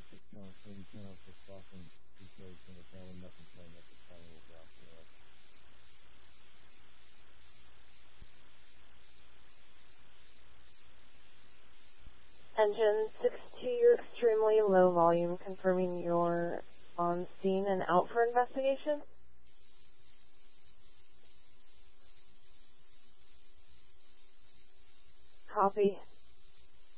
Engine 6-2, you're extremely low volume, confirming you're on scene and out for investigation. Copy.